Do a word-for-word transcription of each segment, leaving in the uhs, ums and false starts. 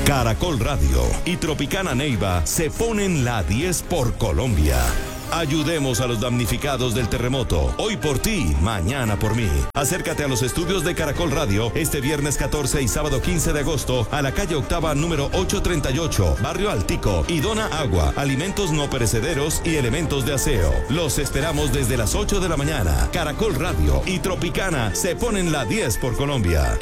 Caracol Radio y Tropicana Neiva se ponen la diez por Colombia. Ayudemos a los damnificados del terremoto. Hoy por ti, mañana por mí. Acércate a los estudios de Caracol Radio este viernes catorce y sábado quince de agosto a la calle Octava número ochocientos treinta y ocho, Barrio Altico, y dona agua, alimentos no perecederos y elementos de aseo. Los esperamos desde las ocho de la mañana. Caracol Radio y Tropicana se ponen la diez por Colombia.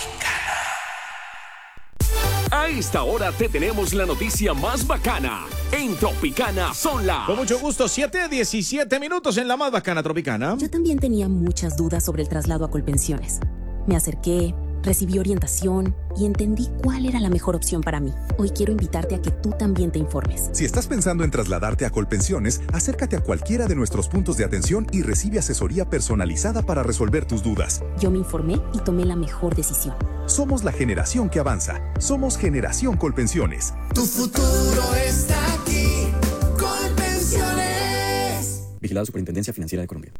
A esta hora te tenemos la noticia más bacana. En Tropicana son las... Con mucho gusto, siete a diecisiete minutos en la más bacana Tropicana. Yo también tenía muchas dudas sobre el traslado a Colpensiones. Me acerqué, recibí orientación y entendí cuál era la mejor opción para mí. Hoy quiero invitarte a que tú también te informes. Si estás pensando en trasladarte a Colpensiones, acércate a cualquiera de nuestros puntos de atención y recibe asesoría personalizada para resolver tus dudas. Yo me informé y tomé la mejor decisión. Somos la generación que avanza. Somos Generación Colpensiones. Tu futuro está aquí. Colpensiones. Vigilado Superintendencia Financiera de Colombia.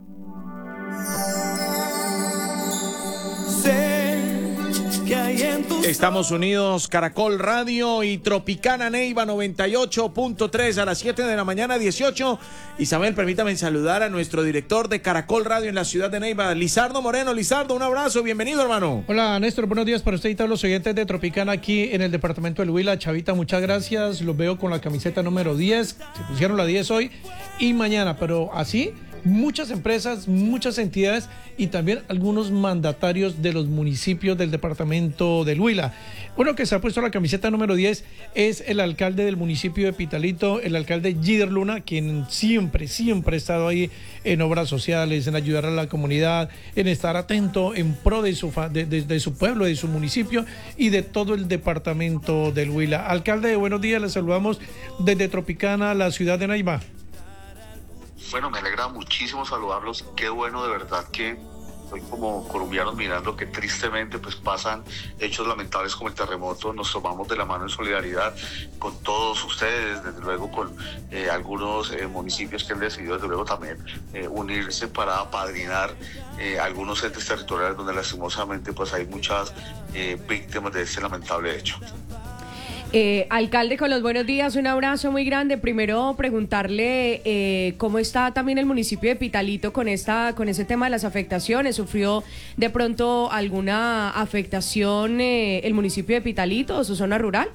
Estamos unidos, Caracol Radio y Tropicana Neiva noventa y ocho punto tres a las siete de la mañana, dieciocho. Isabel, permítame saludar a nuestro director de Caracol Radio en la ciudad de Neiva, Lizardo Moreno. Lizardo, un abrazo, bienvenido, hermano. Hola, Néstor, buenos días para usted y todos los oyentes de Tropicana aquí en el departamento del Huila. Chavita, muchas gracias, los veo con la camiseta número diez, se pusieron la diez hoy y mañana, pero así... muchas empresas, muchas entidades y también algunos mandatarios de los municipios del departamento del Huila. Uno que se ha puesto la camiseta número diez es el alcalde del municipio de Pitalito, el alcalde Gider Luna, quien siempre, siempre ha estado ahí en obras sociales, en ayudar a la comunidad, en estar atento en pro de su, de, de, de su pueblo, de su municipio y de todo el departamento del Huila. Alcalde, buenos días, le saludamos desde Tropicana, la ciudad de Neiva. Bueno, me alegra muchísimo saludarlos. Qué bueno, de verdad, que hoy como colombianos mirando que tristemente pues pasan hechos lamentables como el terremoto, nos tomamos de la mano en solidaridad con todos ustedes, desde luego con eh, algunos eh, municipios que han decidido desde luego también eh, unirse para apadrinar eh, algunos entes territoriales donde lastimosamente pues hay muchas eh, víctimas de este lamentable hecho. Eh, alcalde, con los buenos días, un abrazo muy grande. Primero preguntarle eh, cómo está también el municipio de Pitalito con esta, con ese tema de las afectaciones. ¿Sufrió de pronto alguna afectación eh, el municipio de Pitalito o su zona rural?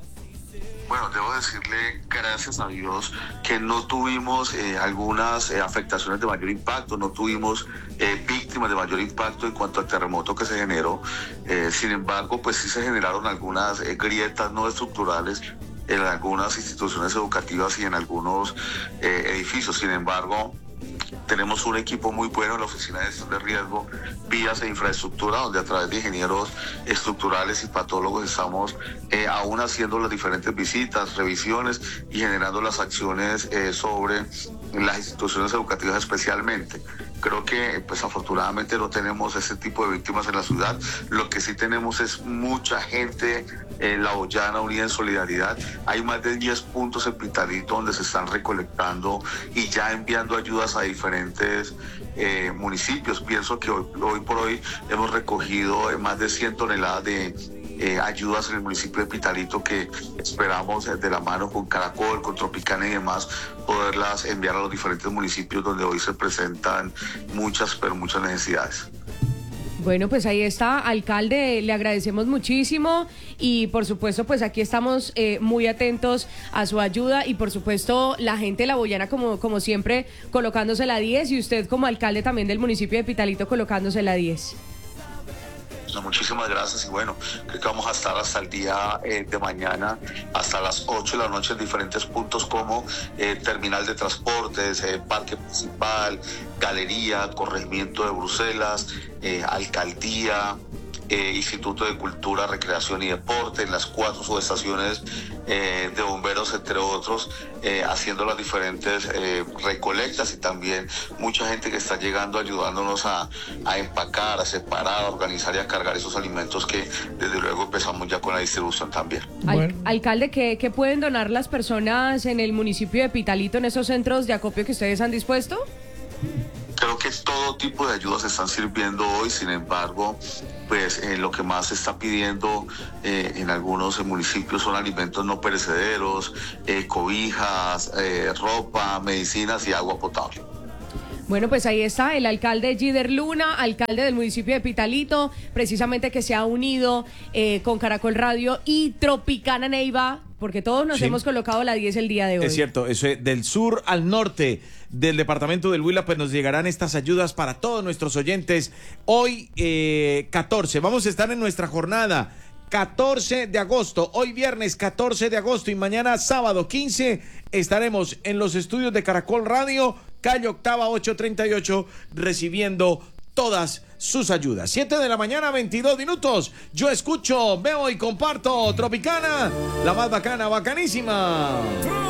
Bueno, debo decirle gracias a Dios que no tuvimos eh, algunas eh, afectaciones de mayor impacto, no tuvimos eh, víctimas de mayor impacto en cuanto al terremoto que se generó. Eh, sin embargo, pues sí se generaron algunas eh, grietas no estructurales en algunas instituciones educativas y en algunos eh, edificios. Sin embargo, tenemos un equipo muy bueno en la Oficina de Gestión de Riesgo, Vías e Infraestructura, donde a través de ingenieros estructurales y patólogos estamos eh, aún haciendo las diferentes visitas, revisiones y generando las acciones eh, sobre las instituciones educativas especialmente. Creo que pues afortunadamente no tenemos ese tipo de víctimas en la ciudad. Lo que sí tenemos es mucha gente en La Boyana unida en solidaridad. Hay más de diez puntos en Pitalito donde se están recolectando y ya enviando ayudas a diferentes eh, municipios. Pienso que hoy, hoy por hoy hemos recogido más de cien toneladas de Eh, ayudas en el municipio de Pitalito que esperamos eh, de la mano con Caracol, con Tropicana y demás, poderlas enviar a los diferentes municipios donde hoy se presentan muchas, pero muchas necesidades. Bueno, pues ahí está, alcalde, le agradecemos muchísimo y por supuesto pues aquí estamos eh, muy atentos a su ayuda y por supuesto la gente de La Boyana como, como siempre colocándose la diez y usted como alcalde también del municipio de Pitalito colocándose la diez. No, muchísimas gracias y bueno, creo que vamos a estar hasta el día eh, de mañana, hasta las ocho de la noche en diferentes puntos como eh, terminal de transportes, eh, parque principal, galería, corregimiento de Bruselas, eh, alcaldía, eh, Instituto de Cultura, Recreación y Deporte, en las cuatro subestaciones eh, de bomberos, entre otros, eh, haciendo las diferentes eh, recolectas y también mucha gente que está llegando ayudándonos a, a empacar, a separar, a organizar y a cargar esos alimentos que desde luego empezamos ya con la distribución también. Al, alcalde, ¿qué, ¿qué pueden donar las personas en el municipio de Pitalito en esos centros de acopio que ustedes han dispuesto? Creo que todo tipo de ayudas están sirviendo hoy, sin embargo, pues eh, lo que más se está pidiendo eh, en algunos municipios son alimentos no perecederos, eh, cobijas, eh, ropa, medicinas y agua potable. Bueno, pues ahí está el alcalde Gider Luna, alcalde del municipio de Pitalito, precisamente que se ha unido eh, con Caracol Radio y Tropicana Neiva, porque todos nos Sí. hemos colocado la diez el día de hoy. Es cierto, eso es del sur al norte del departamento del Huila, pues nos llegarán estas ayudas para todos nuestros oyentes. Hoy, eh, catorce, vamos a estar en nuestra jornada. catorce de agosto, hoy viernes catorce de agosto y mañana sábado quince estaremos en los estudios de Caracol Radio, calle Octava ochocientos treinta y ocho, recibiendo todas sus ayudas. siete de la mañana, veintidós minutos. Yo escucho, veo y comparto Tropicana, la más bacana, bacanísima.